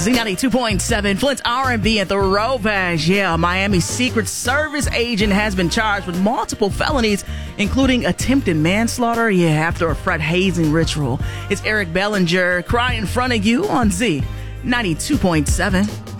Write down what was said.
Z92.7, Flint's R&B and Throwbacks. Yeah, Miami's Secret Service agent has been charged with multiple felonies, including attempted manslaughter, after a Fred hazing ritual. It's Eric Bellinger, Cry in Front of You on Z92.7.